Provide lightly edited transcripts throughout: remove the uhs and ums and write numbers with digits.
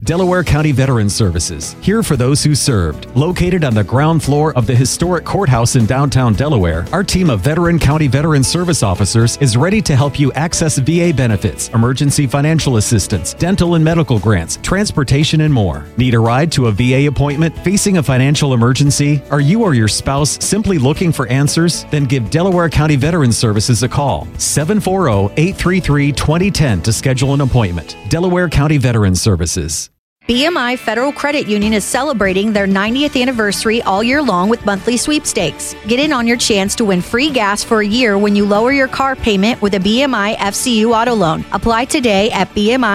Delaware County Veterans Services, here for those who served. Located on the ground floor of the historic courthouse in downtown Delaware, our team of veteran county veteran service officers is ready to help you access VA benefits, emergency financial assistance, dental and medical grants, transportation, and more. Need a ride to a VA appointment? Facing a financial emergency? Are you or your spouse simply looking for answers? Then give Delaware County Veterans Services a call. 740-833-2010 to schedule an appointment. Delaware County Veterans Services. BMI Federal Credit Union is celebrating their 90th anniversary all year long with monthly sweepstakes. Get in on your chance to win free gas for a year when you lower your car payment with a BMI FCU auto loan. Apply today at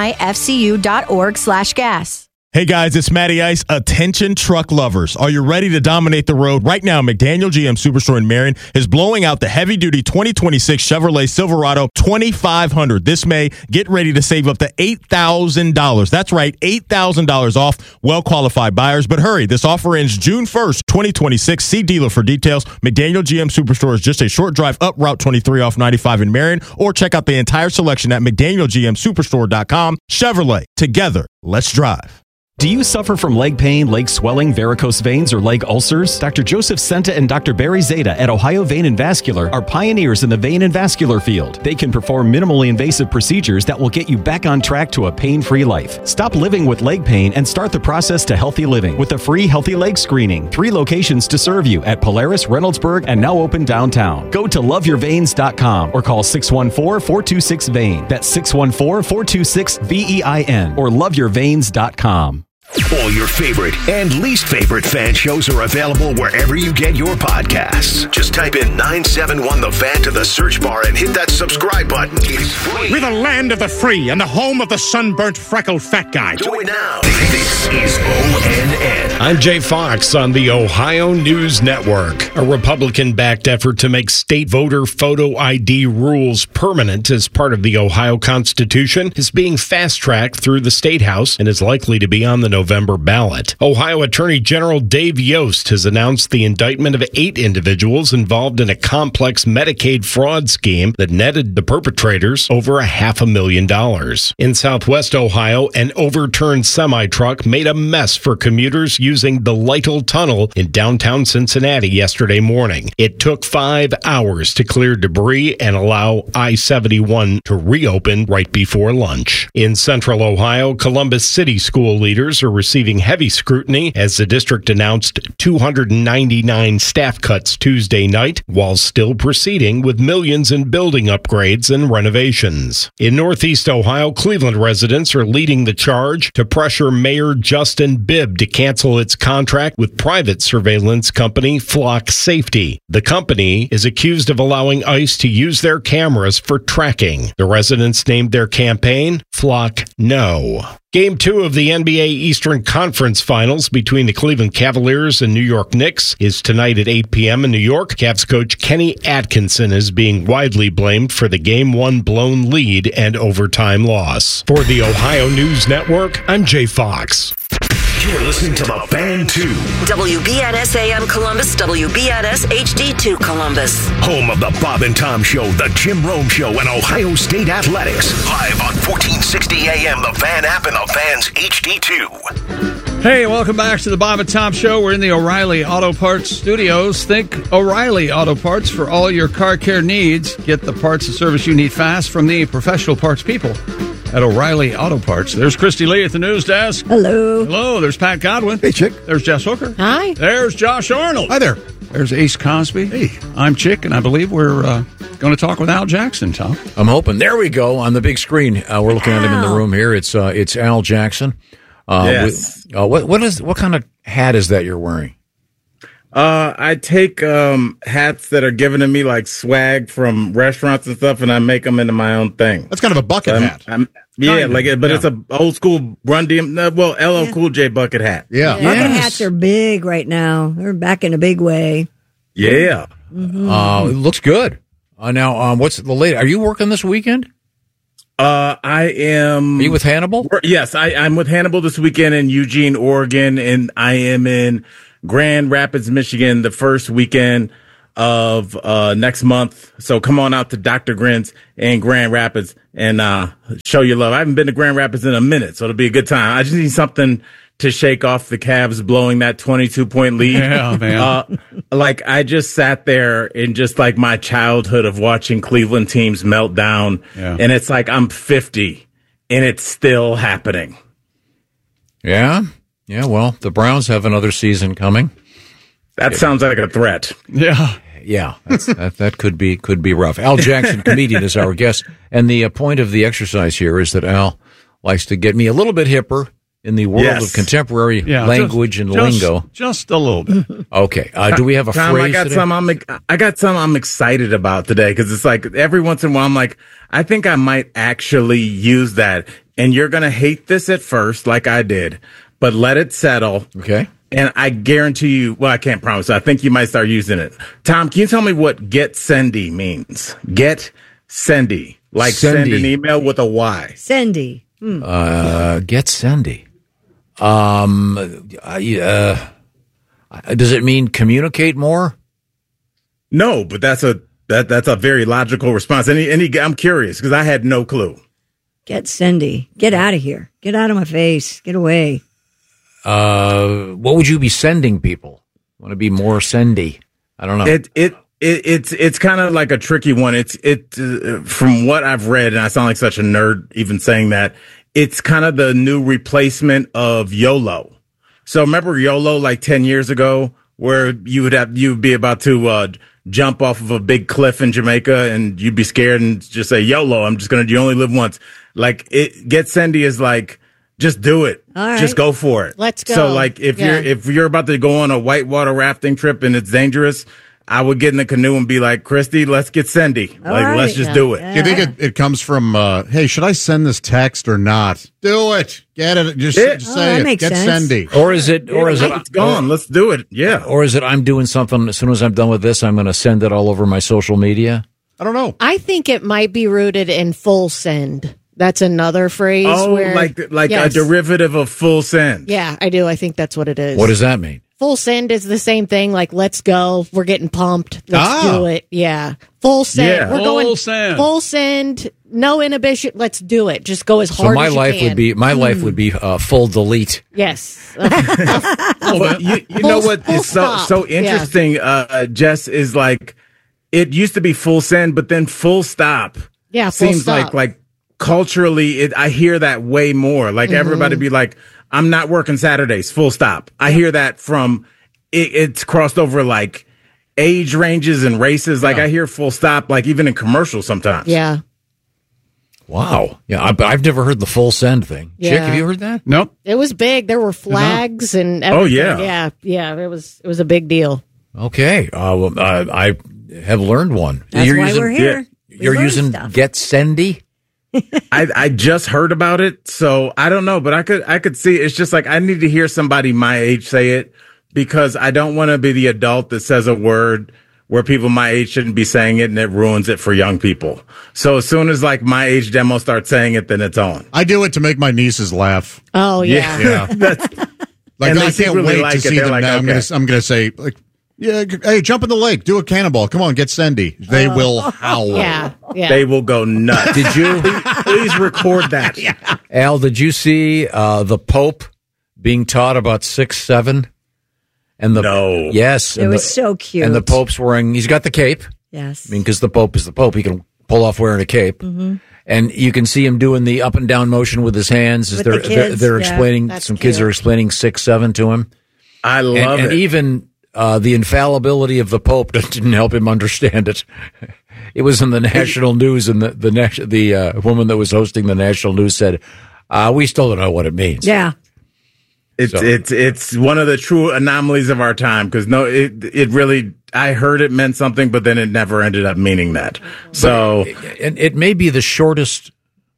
bmifcu.org/gas. Hey guys, it's Matty Ice. Attention truck lovers. Are you ready to dominate the road? Right now, McDaniel GM Superstore in Marion is blowing out the heavy-duty 2026 Chevrolet Silverado 2500 this May. Get ready to save up to $8,000. That's right, $8,000 off well-qualified buyers. But hurry, this offer ends June 1st, 2026. See dealer for details. McDaniel GM Superstore is just a short drive up Route 23 off 95 in Marion, or check out the entire selection at McDanielGMSuperstore.com. Chevrolet, together, let's drive. Do you suffer from leg pain, leg swelling, varicose veins, or leg ulcers? Dr. Joseph Senta and Dr. Barry Zeta at Ohio Vein and Vascular are pioneers in the vein and vascular field. They can perform minimally invasive procedures that will get you back on track to a pain-free life. Stop living with leg pain and start the process to healthy living with a free healthy leg screening. 3 locations to serve you at Polaris, Reynoldsburg, and now open downtown. Go to loveyourveins.com or call 614-426-VEIN. That's 614-426-VEIN or loveyourveins.com. All your favorite and least favorite fan shows are available wherever you get your podcasts. Just type in 971 The Fan to the search bar and hit that subscribe button. It's free. We're the land of the free and the home of the sunburnt, freckled fat guy. Do it now. This is ONN. I'm Jay Fox on the Ohio News Network. A Republican-backed effort to make state voter photo ID rules permanent as part of the Ohio Constitution is being fast-tracked through the State House and is likely to be on the November ballot. Ohio Attorney General Dave Yost has announced the indictment of 8 individuals involved in a complex Medicaid fraud scheme that netted the perpetrators over $500,000. In Southwest Ohio, an overturned semi-truck made a mess for commuters using the Lytle Tunnel in downtown Cincinnati yesterday morning. It took 5 hours to clear debris and allow I-71 to reopen right before lunch. In Central Ohio, Columbus City school leaders are receiving heavy scrutiny as the district announced 299 staff cuts Tuesday night, while still proceeding with millions in building upgrades and renovations. In Northeast Ohio, Cleveland residents are leading the charge to pressure Mayor Justin Bibb to cancel its contract with private surveillance company Flock Safety. The company is accused of allowing ICE to use their cameras for tracking. The residents named their campaign Flock No. Game 2 of the NBA Eastern Conference Finals between the Cleveland Cavaliers and New York Knicks is tonight at 8 p.m. in New York. Cavs coach Kenny Atkinson is being widely blamed for the Game 1 blown lead and overtime loss. For the Ohio News Network, I'm Jay Fox. You're listening to The Fan 2. WBNS AM Columbus, WBNS HD2 Columbus. Home of the Bob and Tom Show, the Jim Rome Show, and Ohio State Athletics. Live on 1460 AM, The Fan app, and The Fan's HD2. Hey, welcome back to the Bob and Tom Show. We're in the O'Reilly Auto Parts studios. Think O'Reilly Auto Parts for all your car care needs. Get the parts and service you need fast from the professional parts people at O'Reilly Auto Parts. There's Christy Lee at the news desk. Hello. Hello. There's Pat Godwin. Hey, Chick. There's Jess Hooker. Hi. There's Josh Arnold. Hi there. There's Ace Cosby. Hey. I'm Chick, and I believe we're going to talk with Al Jackson, Tom. I'm hoping. There we go on the big screen. We're looking at him in the room here. It's Al Jackson. Yes. What kind of hat is that you're wearing? I take hats that are given to me like swag from restaurants and stuff, and I make them into my own thing. That's kind of a bucket hat. It's a old school Run DMC. Well, LL Cool J bucket hat. Yeah, bucket hats are big right now. They're back in a big way. Yeah. Mm-hmm. It looks good. Now, what's the latest? Are you working this weekend? I am. Are you with Hannibal? Yes, I'm with Hannibal this weekend in Eugene, Oregon, and I am in Grand Rapids, Michigan the first weekend. of next month. So come on out to Dr. Grins in Grand Rapids and show your love. I haven't been to Grand Rapids in a minute, so it'll be a good time. I just need something to shake off the Cavs blowing that 22-point lead. Yeah, man. I just sat there in just like my childhood of watching Cleveland teams melt down. Yeah. And it's like I'm 50 and it's still happening. Yeah. Yeah, well, the Browns have another season coming. That sounds like a threat. Yeah. Yeah, that could be rough. Al Jackson, comedian, is our guest. And the point of the exercise here is that Al likes to get me a little bit hipper in the world of contemporary language and lingo. Just a little bit. Okay. Do we have a Tom, phrase today? I got some I'm excited about today because it's like every once in a while I'm like, I think I might actually use that. And you're going to hate this at first like I did, but let it settle. Okay. And I guarantee you, well, I can't promise. I think you might start using it. Tom, can you tell me what get sendy means? Get sendy. Like send an email with a Y. Sendy. Get sendy. Does it mean communicate more? No, but that's a very logical response. I'm curious because I had no clue. Get sendy. Get out of here. Get out of my face. Get away. What would you be sending people? Want to be more sendy? I don't know. It's kind of like a tricky one. From what I've read, and I sound like such a nerd even saying that, it's kind of the new replacement of YOLO. So remember YOLO like 10 years ago where you'd be about to jump off of a big cliff in Jamaica and you'd be scared and just say YOLO, you only live once. Like Get Sendy is like, just do it. All right. Just go for it. Let's go. So like if you're about to go on a whitewater rafting trip and it's dangerous, I would get in the canoe and be like, Christy, let's get sendy. Let's just do it. Do you think it comes from, hey, should I send this text or not? Do it. Get it. Just say it. Get sendy. Or is it? It's gone. Let's do it. Yeah. Or is it? I'm doing something. As soon as I'm done with this, I'm going to send it all over my social media. I don't know. I think it might be rooted in full send. That's another phrase. Oh, where, like a derivative of full send. Yeah, I do. I think that's what it is. What does that mean? Full send is the same thing. Like, let's go. We're getting pumped. Let's do it. Yeah. Full send. Yeah. We're going full send. No inhibition. Let's do it. Just go as hard as you can. My life would be full delete. Yes. Well, you know what is so interesting, Jess, is like it used to be full send, but then full stop. Yeah, full seems stop. like culturally, I hear that way more. Like everybody be like, I'm not working Saturdays, full stop. I hear that from, it's crossed over like age ranges and races. Like I hear full stop, like even in commercials sometimes. Yeah. Wow. Yeah, I've never heard the full send thing. Yeah. Chick, have you heard that? Nope. It was big. There were flags and everything. Oh, yeah. Yeah. It was a big deal. Okay. I have learned one. That's why we're here. You're using stuff. Get Sendy? I just heard about it, so I don't know, but I could see it's just like I need to hear somebody my age say it because I don't want to be the adult that says a word where people my age shouldn't be saying it and it ruins it for young people. So as soon as like my age demo starts saying it, then it's on. I do it to make my nieces laugh. Oh yeah. Yeah. Like and I can't really wait to see them like, now. okay. I'm gonna say like, yeah, hey, jump in the lake, do a cannonball. Come on, get sendy. They will howl. Yeah. They will go nuts. Did you? Please record that. Al, did you see the Pope being taught about 6'7"? And No. Yes. It was so cute. And the Pope's he's got the cape. Yes. I mean, because the Pope is the Pope. He can pull off wearing a cape. Mm-hmm. And you can see him doing the up and down motion with his hands as With the kids, they're yeah. explaining. That's Some kids cute. are explaining 6'7" to him. I love And it. even the infallibility of the Pope didn't help him understand it. It was in the national news, and the woman that was hosting the national news said, "We still don't know what it means." Yeah. It's one of the true anomalies of our time because it really I heard it meant something, but then it never ended up meaning that. So and it may be the shortest,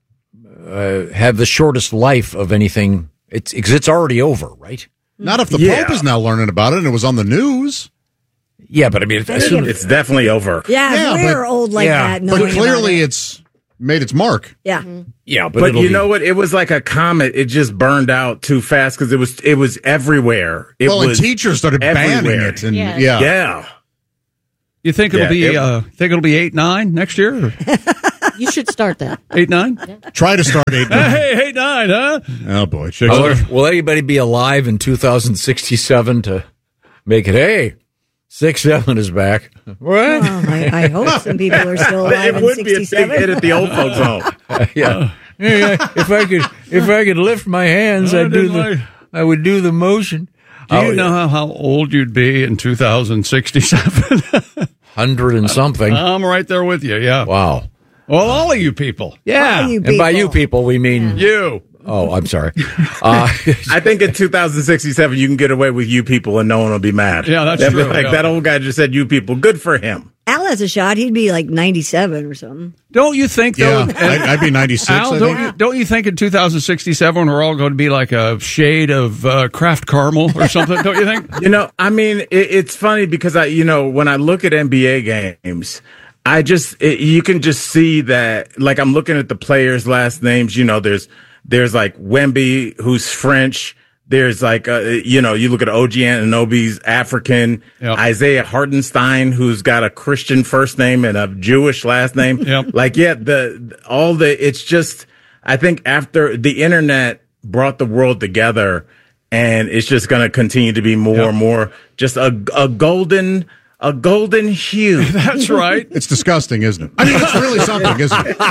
have the shortest life of anything. It's already over, right? Not if the Pope is now learning about it and it was on the news. Yeah, but I mean, it's definitely over. Yeah, we're old like that. But knowing clearly about it. it's made its mark. Yeah. Yeah, but you know what? It was like a comet. It just burned out too fast because it was everywhere. And teachers started banning it. And yeah. You think it'll be 8-9 next year? Or? You should start that. 8-9? Yeah. Try to start 8-9. Hey, 8-9, huh? Oh, boy. Will anybody be alive in 2067 to make it, hey, 6-7 is back? What? Well, I hope some people are still alive in 67. It would be a big hit at the old folks' home. Yeah. If I could lift my hands, I would do the motion. Do you know how old you'd be in 2067? 100 and something. I'm right there with you, yeah. Wow. Well, all of you people. Yeah. And by you people, we mean... You. Oh, I'm sorry. I think in 2067, you can get away with you people and no one will be mad. Yeah, that's true. That old guy just said you people. Good for him. Al has a shot. He'd be like 97 or something. Don't you think, though? Yeah, I'd be 96, Al, I think. Don't you think in 2067 we're all going to be like a shade of Kraft caramel or something, don't you think? I mean, it's funny because when I look at NBA games, you can just see that, like, I'm looking at the players' last names. There's like Wemby, who's French. There's like, you look at OG Anunoby's African. Yep. Isaiah Hartenstein, who's got a Christian first name and a Jewish last name. Yep. Like, yeah, it's just, I think after the internet brought the world together, and it's just going to continue to be more and more just a golden hue. That's right. It's disgusting, isn't it? I mean, it's really something, isn't it?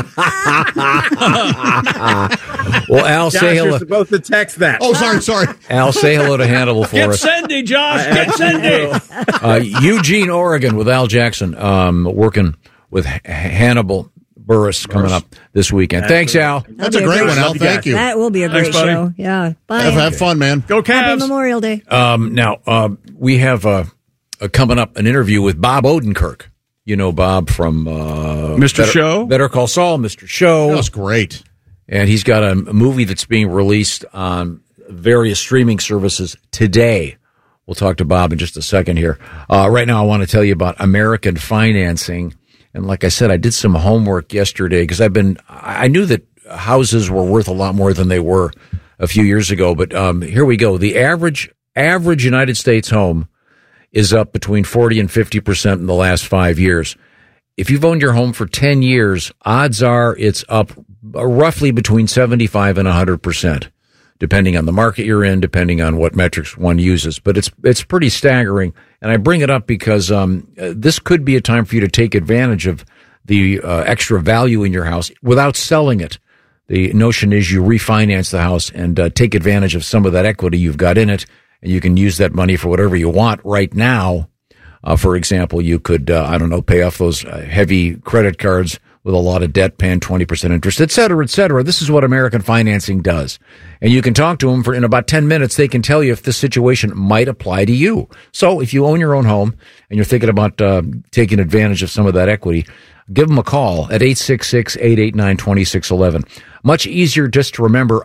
Well, Al, Josh, say hello. You're supposed to text that. Oh, sorry. Al, say hello to Hannibal for us. Get Cindy, Josh. Get Cindy. Eugene, Oregon, with Al Jackson, working with Hannibal Burris coming up this weekend. Thanks, Al. That's a great one, Al. Thank you. That will be a great show. Yeah. Bye. Have fun, man. Go Cavs. Happy Memorial Day. Now, we have coming up an interview with Bob Odenkirk. You know Bob from Mr. Show? Better Call Saul, Mr. Show. That's great. And he's got a movie that's being released on various streaming services today. We'll talk to Bob in just a second here. Right now, I want to tell you about American Financing. And like I said, I did some homework yesterday because I knew that houses were worth a lot more than they were a few years ago. But here we go. The average United States home is up between 40 and 50% in the last 5 years. If you've owned your home for 10 years, odds are it's up roughly between 75 and 100%, depending on the market you're in, depending on what metrics one uses. But it's pretty staggering. And I bring it up because this could be a time for you to take advantage of the extra value in your house without selling it. The notion is you refinance the house and take advantage of some of that equity you've got in it, and you can use that money for whatever you want right now. For example, you could, pay off those heavy credit cards with a lot of debt, paying 20% interest, et cetera, et cetera. This is what American Financing does. And you can talk to them in about 10 minutes. They can tell you if this situation might apply to you. So if you own your own home and you're thinking about taking advantage of some of that equity, give them a call at 866-889-2611. Much easier just to remember,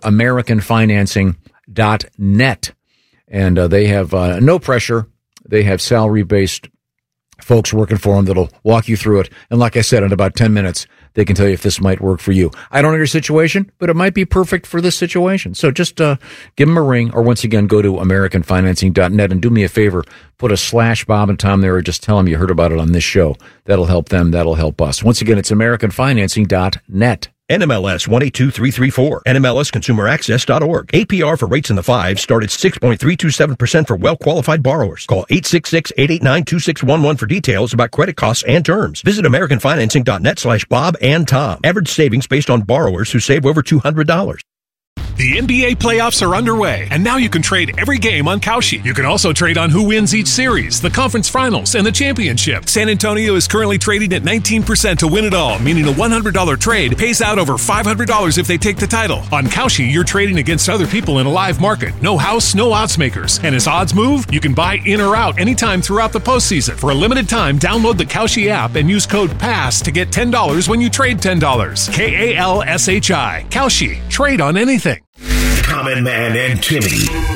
AmericanFinancing.net. And they have no pressure. They have salary-based folks working for them that'll walk you through it. And like I said, in about 10 minutes, they can tell you if this might work for you. I don't know your situation, but it might be perfect for this situation. So just give them a ring, or once again, go to AmericanFinancing.net and do me a favor, put a /Bob and Tom there, or just tell them you heard about it on this show. That'll help them. That'll help us. Once again, it's AmericanFinancing.net. NMLS 182334, NMLSConsumerAccess.org. APR for rates in the 5s start at 6.327% for well-qualified borrowers. Call 866-889-2611 for details about credit costs and terms. Visit AmericanFinancing.net/Bob and Tom. Average savings based on borrowers who save over $200. The NBA playoffs are underway, and now you can trade every game on Kalshi. You can also trade on who wins each series, the conference finals, and the championship. San Antonio is currently trading at 19% to win it all, meaning a $100 trade pays out over $500 if they take the title. On Kalshi, you're trading against other people in a live market. No house, no odds makers. And as odds move, you can buy in or out anytime throughout the postseason. For a limited time, download the Kalshi app and use code PASS to get $10 when you trade $10. KALSHI. Kalshi. Trade on anything. Common Man and Kimmy.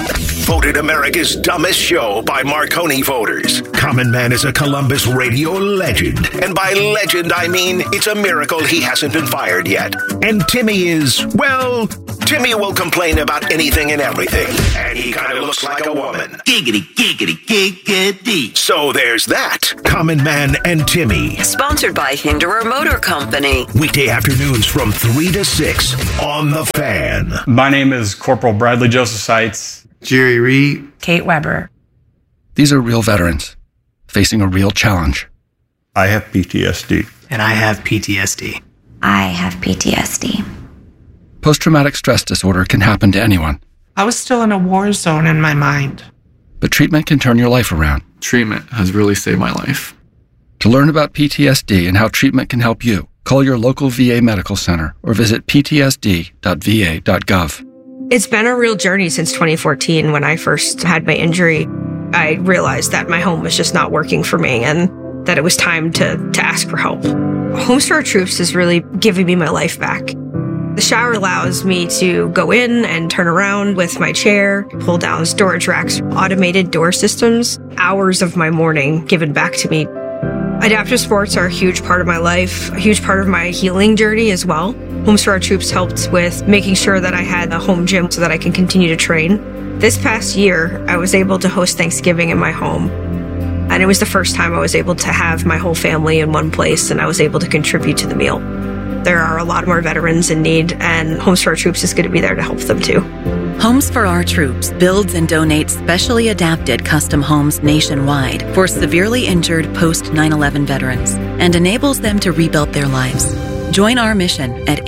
voted America's dumbest show by Marconi voters. Common Man is a Columbus radio legend. And by legend, I mean it's a miracle he hasn't been fired yet. And Timmy is, well, Timmy will complain about anything and everything. And he kind of looks like a woman. Giggity, giggity, giggity. So there's that. Common Man and Timmy. Sponsored by Hinderer Motor Company. Weekday afternoons from 3 to 6 on The Fan. My name is Corporal Bradley Joseph Seitz. Jerry Reed. Kate Weber. These are real veterans facing a real challenge. I have PTSD. And I have PTSD. I have PTSD. Post-traumatic stress disorder can happen to anyone. I was still in a war zone in my mind. But treatment can turn your life around. Treatment has really saved my life. To learn about PTSD and how treatment can help you, call your local VA medical center or visit ptsd.va.gov. It's been a real journey since 2014 when I first had my injury. I realized that my home was just not working for me and that it was time to ask for help. Homes for Our Troops is really giving me my life back. The shower allows me to go in and turn around with my chair, pull down storage racks, automated door systems, hours of my morning given back to me. Adaptive sports are a huge part of my life, a huge part of my healing journey as well. Homes for Our Troops helped with making sure that I had a home gym so that I can continue to train. This past year, I was able to host Thanksgiving in my home. And it was the first time I was able to have my whole family in one place and I was able to contribute to the meal. There are a lot more veterans in need, and Homes for Our Troops is going to be there to help them too. Homes for Our Troops builds and donates specially adapted custom homes nationwide for severely injured post 9/11 veterans and enables them to rebuild their lives. Join our mission at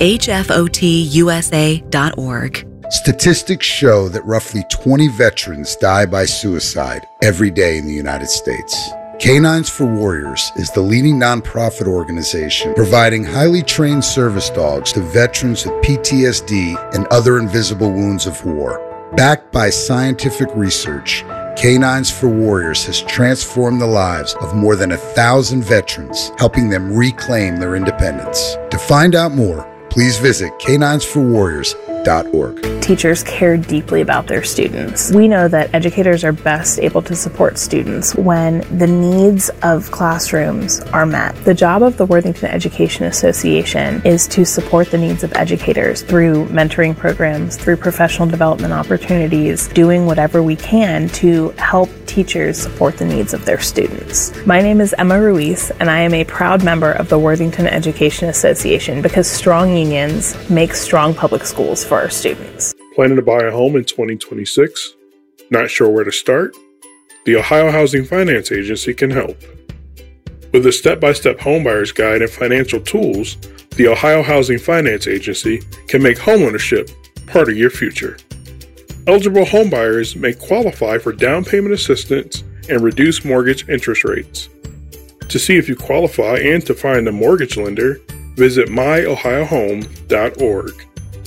hfotusa.org. Statistics show that roughly 20 veterans die by suicide every day in the United States. Canines for Warriors is the leading nonprofit organization providing highly trained service dogs to veterans with PTSD and other invisible wounds of war. Backed by scientific research, Canines for Warriors has transformed the lives of more than 1,000 veterans, helping them reclaim their independence. To find out more, please visit caninesforwarriors.org. Teachers care deeply about their students. We know that educators are best able to support students when the needs of classrooms are met. The job of the Worthington Education Association is to support the needs of educators through mentoring programs, through professional development opportunities, doing whatever we can to help teachers support the needs of their students. My name is Emma Ruiz, and I am a proud member of the Worthington Education Association because strong unions make strong public schools for our students. Planning to buy a home in 2026? Not sure where to start? The Ohio Housing Finance Agency can help. With a step-by-step homebuyer's guide and financial tools, the Ohio Housing Finance Agency can make homeownership part of your future. Eligible homebuyers may qualify for down payment assistance and reduced mortgage interest rates. To see if you qualify and to find a mortgage lender, visit myohiohome.org.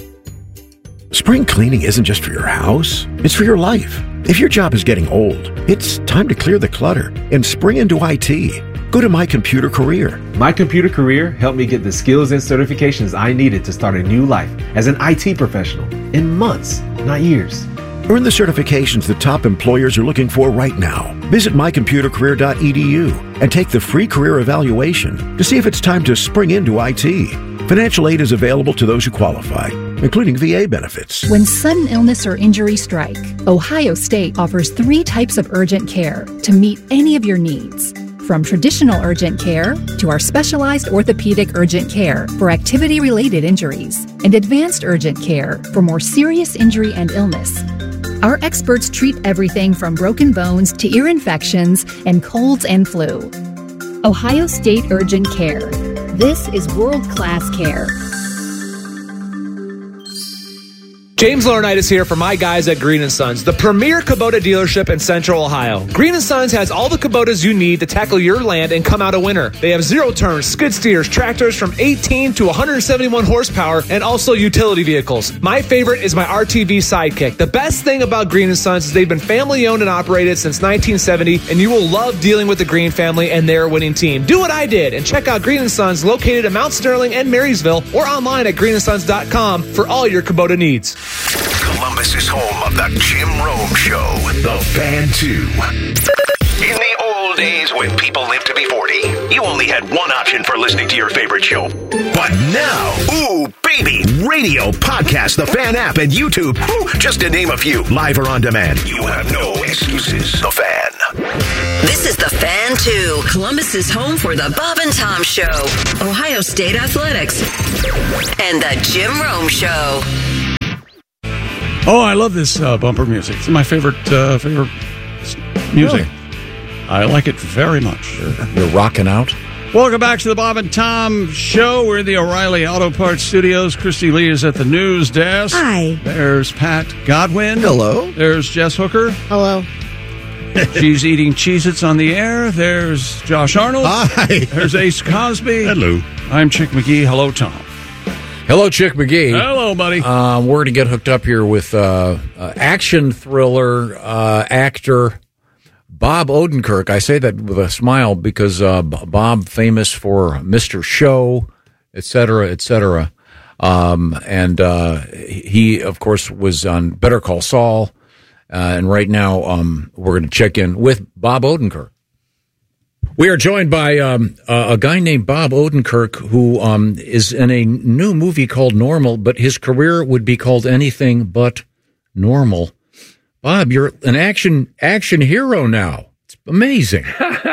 Spring cleaning isn't just for your house, it's for your life. If your job is getting old, it's time to clear the clutter and spring into IT. Go to My Computer Career. My Computer Career helped me get the skills and certifications I needed to start a new life as an IT professional in months, not years. Earn the certifications the top employers are looking for right now. Visit mycomputercareer.edu and take the free career evaluation to see if it's time to spring into IT. Financial aid is available to those who qualify, including VA benefits. When sudden illness or injury strike, Ohio State offers 3 types of urgent care to meet any of your needs. From traditional urgent care to our specialized orthopedic urgent care for activity-related injuries and advanced urgent care for more serious injury and illness. Our experts treat everything from broken bones to ear infections and colds and flu. Ohio State Urgent Care. This is world-class care. James Laurinaitis here for my guys at Green & Sons, the premier Kubota dealership in Central Ohio. Green & Sons has all the Kubotas you need to tackle your land and come out a winner. They have zero-turn, skid steers, tractors from 18 to 171 horsepower, and also utility vehicles. My favorite is my RTV Sidekick. The best thing about Green & Sons is they've been family-owned and operated since 1970, and you will love dealing with the Green family and their winning team. Do what I did and check out Green & Sons located in Mount Sterling and Marysville or online at greenandsons.com for all your Kubota needs. Columbus Columbus's home of the Jim Rome Show, The Fan 2. In the old days when people lived to be 40, you only had one option for listening to your favorite show. But now, ooh, baby, radio, podcast, the Fan app, and YouTube, just to name a few, live or on demand. You have no excuses. The Fan. This is The Fan 2, Columbus's home for the Bob and Tom Show, Ohio State Athletics, and the Jim Rome Show. Oh, I love this bumper music. It's my favorite music. Oh. I like it very much. You're rocking out. Welcome back to the Bob and Tom Show. We're in the O'Reilly Auto Parts Studios. Christy Lee is at the news desk. Hi. There's Pat Godwin. Hello. There's Jess Hooker. Hello. She's eating Cheez-Its on the air. There's Josh Arnold. Hi. There's Ace Cosby. Hello. I'm Chick McGee. Hello, Tom. Hello, Chick McGee. Hello, buddy. We're going to get hooked up here with action thriller actor Bob Odenkirk. I say that with a smile because Bob, famous for Mr. Show, et cetera, et cetera. And he, of course, was on Better Call Saul. And right now, we're going to check in with Bob Odenkirk. We are joined by a guy named Bob Odenkirk, who is in a new movie called Normal, but his career would be called anything but normal. Bob, you're an action hero now. It's amazing.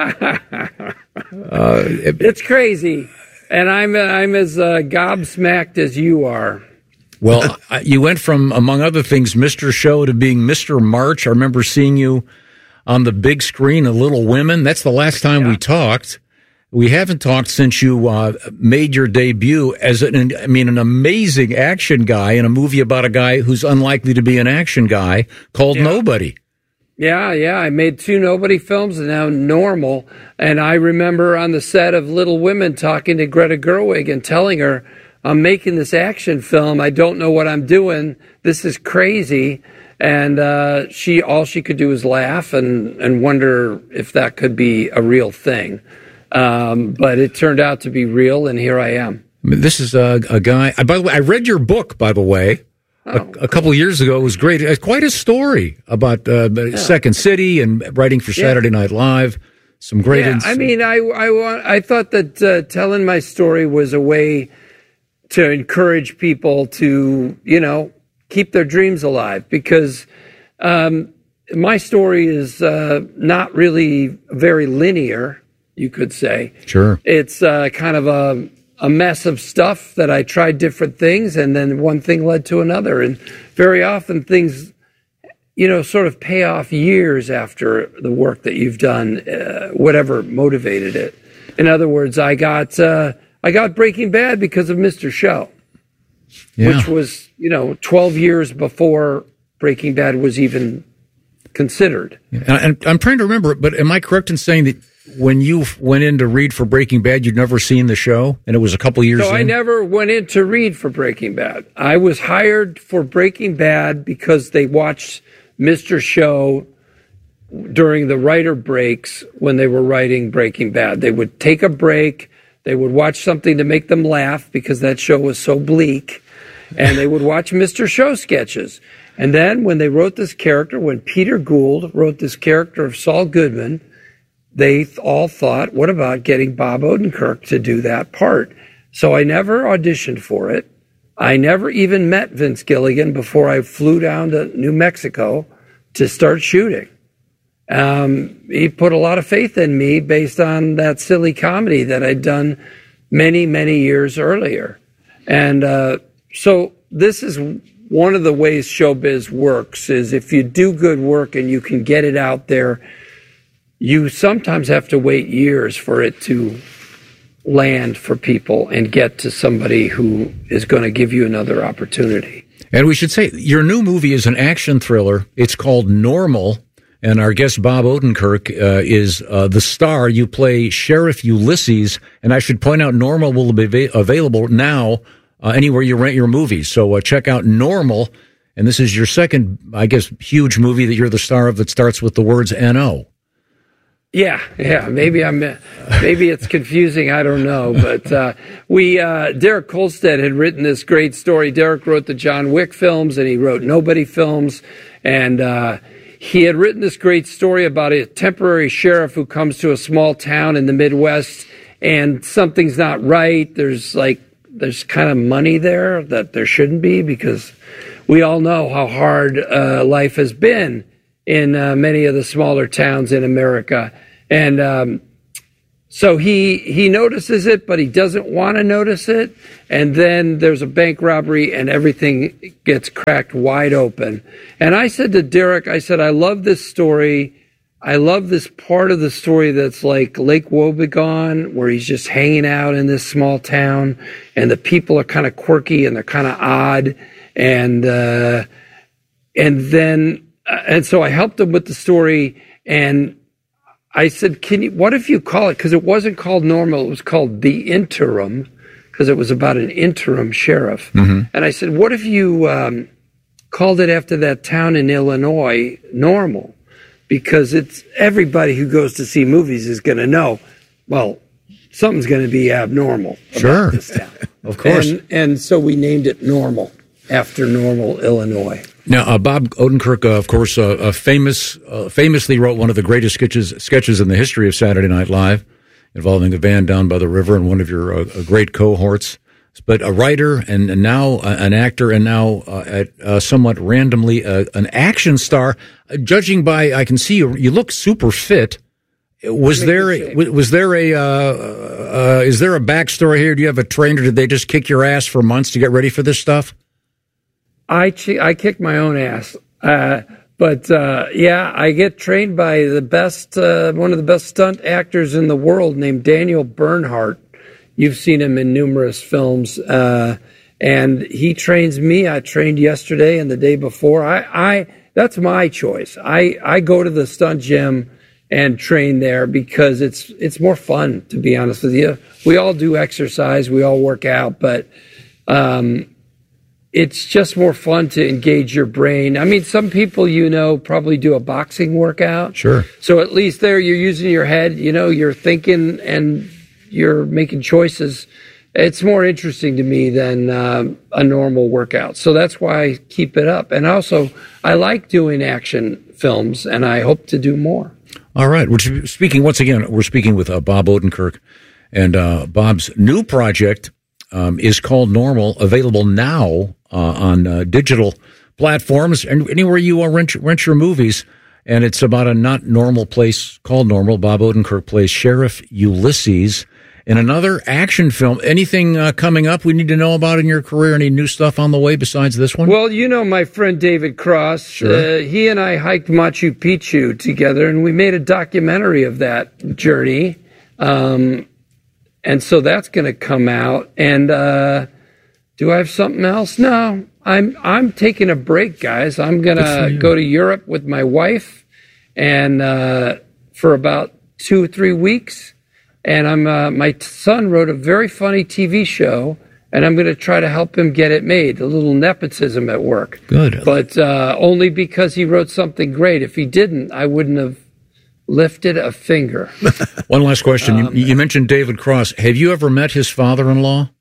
It's crazy, and I'm as gobsmacked as you are. Well, you went from, among other things, Mr. Show to being Mr. March. I remember seeing you on the big screen of Little Women. That's the last time we talked. We haven't talked since you made your debut as an amazing action guy in a movie about a guy who's unlikely to be an action guy called Nobody. Yeah. I made 2 Nobody films and now Normal. And I remember on the set of Little Women talking to Greta Gerwig and telling her, I'm making this action film. I don't know what I'm doing. This is crazy. And all she could do was laugh and wonder if that could be a real thing. But it turned out to be real, and here I am. This is a guy. By the way, I read your book, by the way, a couple of years ago. It was great. It's quite a story about Second City and writing for Saturday Night Live. Some great I thought that telling my story was a way to encourage people to, keep their dreams alive, because my story is not really very linear, you could say. Sure. It's kind of a mess of stuff that I tried different things, and then one thing led to another. And very often things, sort of pay off years after the work that you've done, whatever motivated it. In other words, I got Breaking Bad because of Mr. Show. Yeah. Which was, 12 years before Breaking Bad was even considered. Yeah. And I'm trying to remember, but am I correct in saying that when you went in to read for Breaking Bad, you'd never seen the show, and it was a couple years So I never went in to read for Breaking Bad. I was hired for Breaking Bad because they watched Mr. Show during the writer breaks when they were writing Breaking Bad. They would take a break. They would watch something to make them laugh because that show was so bleak. And they would watch Mr. Show sketches. And then when they wrote this character, when Peter Gould wrote this character of Saul Goodman, they all thought, what about getting Bob Odenkirk to do that part? So I never auditioned for it. I never even met Vince Gilligan before I flew down to New Mexico to start shooting. He put a lot of faith in me based on that silly comedy that I'd done many, many years earlier. And so this is one of the ways showbiz works, is if you do good work and you can get it out there, you sometimes have to wait years for it to land for people and get to somebody who is going to give you another opportunity. And we should say your new movie is an action thriller. It's called Normal. And our guest, Bob Odenkirk, is the star. You play Sheriff Ulysses. And I should point out, Normal will be available now anywhere you rent your movies. So check out Normal. And this is your second, I guess, huge movie that you're the star of that starts with the words N-O. Yeah. Maybe it's confusing. I don't know. But Derek Kolstad had written this great story. Derek wrote the John Wick films, and he wrote Nobody films, and he had written this great story about a temporary sheriff who comes to a small town in the Midwest, and something's not right. There's kind of money there that there shouldn't be, because we all know how hard life has been in many of the smaller towns in America. And so he notices it, but he doesn't want to notice it. And then there's a bank robbery and everything gets cracked wide open. And I said to Derek, I love this story. I love this part of the story that's like Lake Wobegon, where he's just hanging out in this small town and the people are kind of quirky and they're kind of odd. And so I helped him with the story, and I said, what if you call it, because it wasn't called Normal, it was called The Interim, because it was about an interim sheriff. Mm-hmm. And I said, what if you called it after that town in Illinois, Normal? Because it's everybody who goes to see movies is going to know, well, something's going to be abnormal about this town. Of course. And so we named it Normal, after Normal, Illinois. Now, Bob Odenkirk, of course, famously wrote one of the greatest sketches in the history of Saturday Night Live, involving a van down by the river and one of your great cohorts. But a writer and now an actor, and now somewhat randomly an action star. Judging by, I can see you look super fit. Is there a backstory here? Do you have a trainer? Did they just kick your ass for months to get ready for this stuff? I kick my own ass. But I get trained by the best, one of the best stunt actors in the world, named Daniel Bernhardt. You've seen him in numerous films. And he trains me. I trained yesterday and the day before. That's my choice. I go to the stunt gym and train there because it's more fun, to be honest with you. We all do exercise. We all work out, but, it's just more fun to engage your brain. I mean, some people, probably do a boxing workout. Sure. So at least there you're using your head, you're thinking and you're making choices. It's more interesting to me than a normal workout. So that's why I keep it up. And also, I like doing action films, and I hope to do more. All right. We're speaking with Bob Odenkirk, and Bob's new project is called Normal, available now on digital platforms and anywhere you rent your movies. And it's about a not normal place called Normal. Bob Odenkirk plays Sheriff Ulysses in another action film. Anything coming up we need to know about in your career? Any new stuff on the way besides this one? Well, my friend David Cross. Sure. He and I hiked Machu Picchu together, and we made a documentary of that journey. And so that's going to come out. And do I have something else? No, I'm taking a break, guys. I'm going to go to Europe with my wife, and for about 2 or 3 weeks. And my son wrote a very funny TV show, and I'm going to try to help him get it made. A little nepotism at work. Good. But only because he wrote something great. If he didn't, I wouldn't have lifted a finger. One last question. You mentioned David Cross. Have you ever met his father-in-law?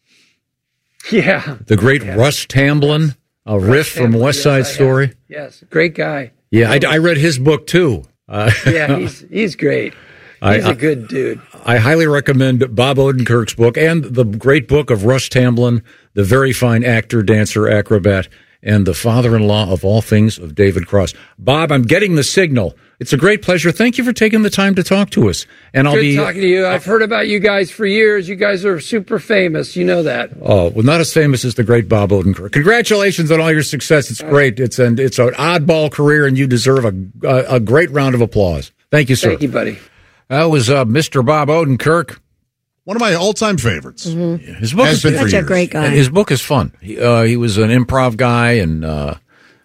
Yeah. The great Russ Tamblyn, Riff from West Side Story? Yes, great guy. Yeah, I read his book, too. Yeah, he's great. He's a good dude. I highly recommend Bob Odenkirk's book and the great book of Russ Tamblyn, the very fine actor, dancer, acrobat, and the father-in-law of all things of David Cross. Bob, I'm getting the signal. It's a great pleasure. Thank you for taking the time to talk to us. And I'll be talking to you. I've heard about you guys for years. You guys are super famous. You know that. Oh, well, not as famous as the great Bob Odenkirk. Congratulations on all your success. It's great. It's an oddball career, and you deserve a great round of applause. Thank you, sir. Thank you, buddy. That was Mr. Bob Odenkirk. One of my all-time favorites. Mm-hmm. His book has been for years. Such a great guy. His book is fun. He was an improv guy, and on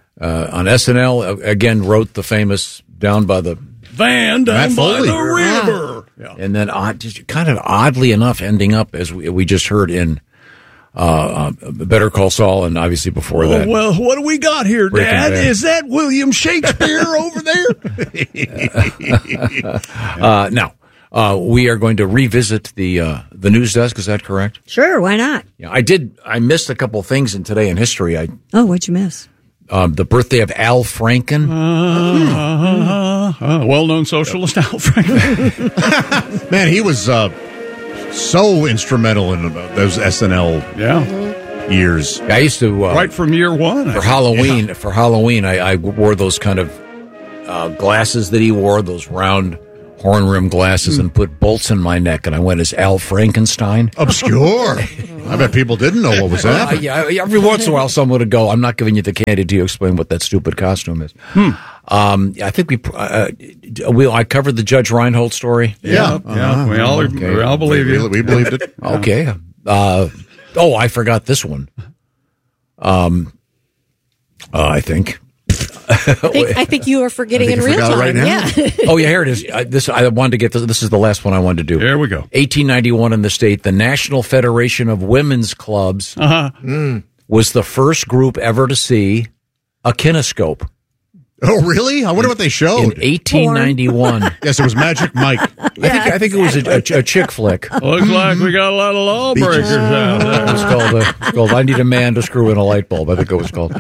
SNL, again, wrote the famous Down by the Van, Down by the River. Yeah. And then, just kind of oddly enough, ending up, as we just heard, in Better Call Saul, and obviously before that. Well, what do we got here, Breaking Dad? Bad. Is that William Shakespeare over there? No. We are going to revisit the news desk. Is that correct? Sure, why not? Yeah, I missed a couple of things in Today in History. Oh, what'd you miss? The birthday of Al Franken. Well-known socialist Al Franken. Man, he was so instrumental in those SNL years. I used to right from year one for Halloween. Yeah. For Halloween, I wore those kind of glasses that he wore, those round horn rim glasses, and put bolts in my neck, and I went as Al Frankenstein. Obscure. I bet people didn't know what was happening. Every once in a while, someone would go, "I'm not giving you the candy till you explain what that stupid costume is." I think I covered the Judge Reinhold story. Yeah. We all believe you. We believed it. Okay. I forgot this one. I think. I think you are forgetting in real time. Right now. Yeah. Here it is. I wanted to get this. This is the last one I wanted to do. Here we go. 1891 in the state, the National Federation of Women's Clubs was the first group ever to see a kinescope. Oh, really? I wonder what they showed. In 1891. Yes, it was Magic Mike. I think it was a chick flick. Looks like we got a lot of lawbreakers out there. It's called I Need a Man to Screw in a Light Bulb, I think it was called.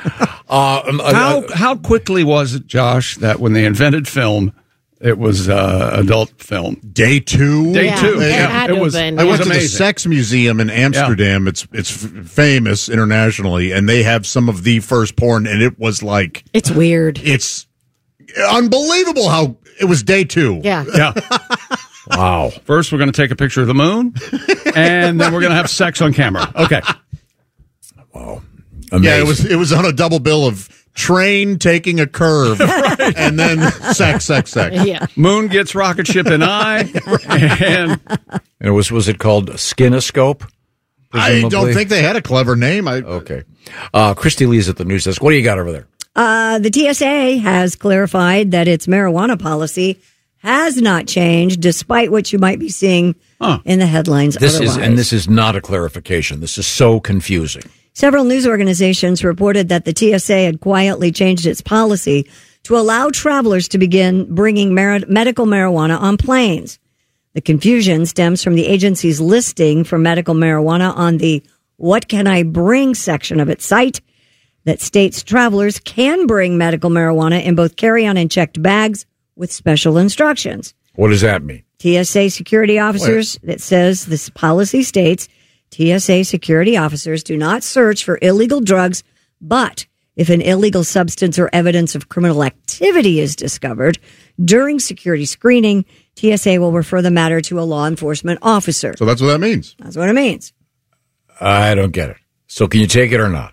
How quickly was it, Josh, that when they invented film, it was adult film? Day two. It was. I went to the Sex Museum in Amsterdam. Yeah. It's famous internationally, and they have some of the first porn, and it was like... It's weird. It's unbelievable how it was day two. Yeah. Wow. First, we're going to take a picture of the moon, and then we're going to have sex on camera. Okay. Wow. Amazing. Yeah, it was on a double bill of train taking a curve, right. And then sex. Yeah. Moon gets rocket ship in eye, and was it called Skinoscope? Presumably? I don't think they had a clever name. Okay. Christy Lee's at the news desk. What do you got over there? The TSA has clarified that its marijuana policy has not changed, despite what you might be seeing in the headlines. This is not a clarification. This is so confusing. Several news organizations reported that the TSA had quietly changed its policy to allow travelers to begin bringing medical marijuana on planes. The confusion stems from the agency's listing for medical marijuana on the What Can I Bring section of its site that states travelers can bring medical marijuana in both carry-on and checked bags with special instructions. What does that mean? TSA security officers, it says this policy states, TSA security officers do not search for illegal drugs, but if an illegal substance or evidence of criminal activity is discovered during security screening, TSA will refer the matter to a law enforcement officer. So that's what that means. That's what it means. I don't get it. So can you take it or not?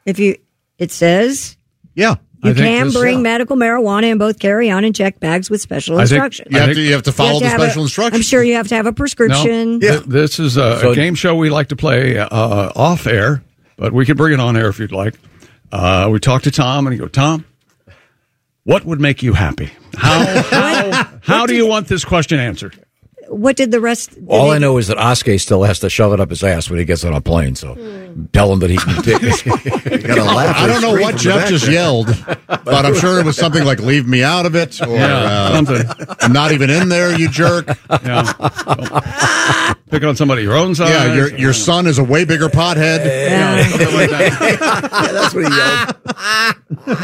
It says... Yeah. You can bring medical marijuana in both carry-on and checked bags with special instructions. You have to follow the special instructions. I'm sure you have to have a prescription. No, this is a game show we like to play off air, but we can bring it on air if you'd like. We talk to Tom, and he goes, Tom, what would make you happy? How do you want this question answered? What did the rest... All I know is that Oskay still has to shove it up his ass when he gets on a plane, so tell him that he can take it. I don't know what Jeff just yelled, but I'm sure it was something like, leave me out of it, or something. I'm not even in there, you jerk. Yeah. Well, pick on somebody your own size. Yeah, your son is a way bigger pothead. Something like that. That's what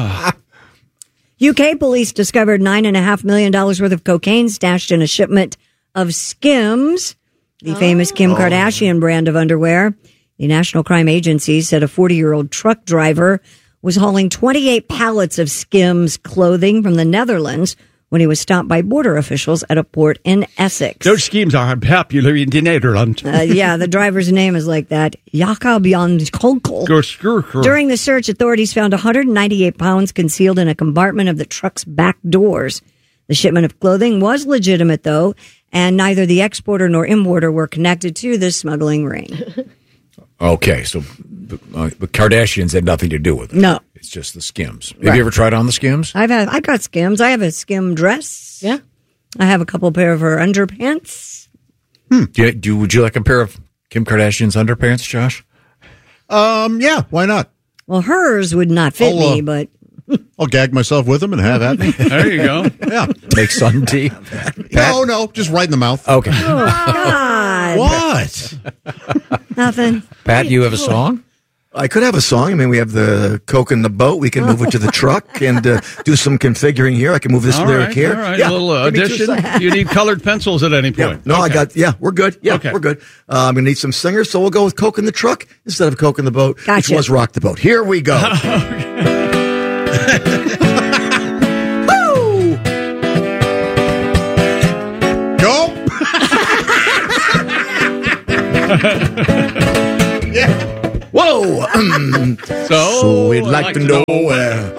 he yelled. UK police discovered $9.5 million worth of cocaine stashed in a shipment of Skims, the famous Kim Kardashian brand of underwear. The National Crime Agency said a 40-year-old truck driver was hauling 28 pallets of Skims clothing from the Netherlands when he was stopped by border officials at a port in Essex. Those schemes are popular in the Netherlands. The driver's name is like that, Jacob Jan Kolkel. During the search, authorities found 198 pounds concealed in a compartment of the truck's back doors. The shipment of clothing was legitimate, though, and neither the exporter nor importer were connected to this smuggling ring. Okay, so the Kardashians had nothing to do with it. No. It's just the Skims. Have you ever tried on the Skims? I got Skims. I have a Skim dress. Yeah. I have a couple pair of her underpants. Would you like a pair of Kim Kardashian's underpants, Josh? Yeah, why not? Well, hers would not fit me, but I'll gag myself with them and have at me. There you go. Yeah. Make sun tea. No, just right in the mouth. Okay. Oh, God. What? Nothing. Pat, you have a song? I could have a song. I mean, we have the Coke in the boat. We can move it to the truck and do some configuring here. I can move this lyric here. All right, yeah, a little addition. Do you need colored pencils at any point? Yeah. No, Okay. we're good. Yeah, Okay. we're good. I'm going to need some singers, so we'll go with Coke in the truck instead of Coke in the boat, Gotcha. which was Rock the Boat. Here we go. Woo! Go! Yeah. Whoa! So we'd like to know where